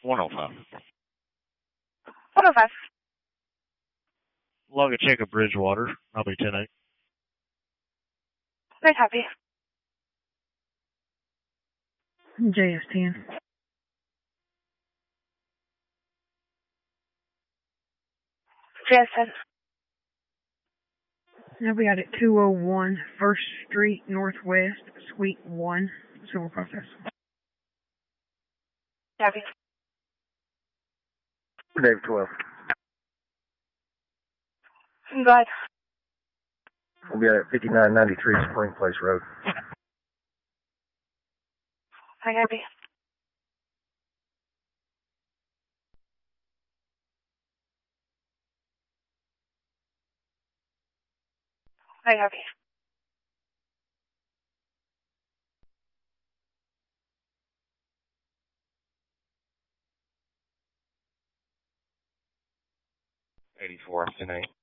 105. 105. Log a check of Bridgewater. I'll be 10-8. Very happy. JS10. JS10. Now we got it 201 First Street Northwest, Suite 1, civil process. Happy. Dave 12. Go ahead. We'll be at 5993 Spring Place Road. Very happy. Very happy. $84, 10-8.